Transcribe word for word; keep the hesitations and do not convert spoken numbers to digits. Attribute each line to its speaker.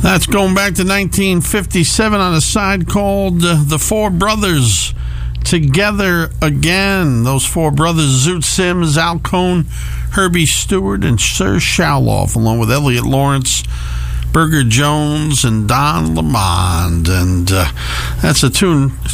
Speaker 1: That's going back to nineteen fifty-seven on a side called uh, The Four Brothers Together Again. Those four brothers, Zoot Sims, Al Cohn, Herbie Stewart, and Sir Shaloff, along with Elliot Lawrence, Burger Jones, and Don Lamond. And uh, that's a tune